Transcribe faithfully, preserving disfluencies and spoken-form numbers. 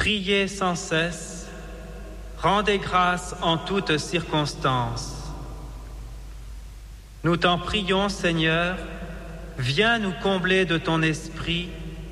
Priez sans cesse, rendez grâce en toutes circonstances. Nous t'en prions, Seigneur, viens nous combler de ton esprit